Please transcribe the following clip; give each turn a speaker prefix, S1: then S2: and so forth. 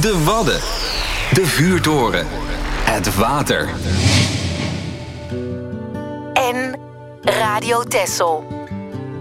S1: De Wadden. De vuurtoren. Het water.
S2: En Radio Texel.